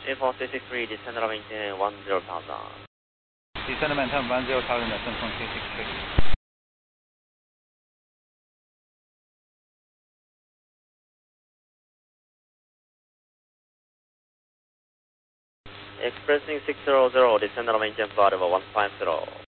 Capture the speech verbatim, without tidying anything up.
A four six six three, descend and maintain one zero thousand. Descend and maintain one zero thousand, descend from six six three. Expressing six zero zero, descend and maintain flight over one five zero.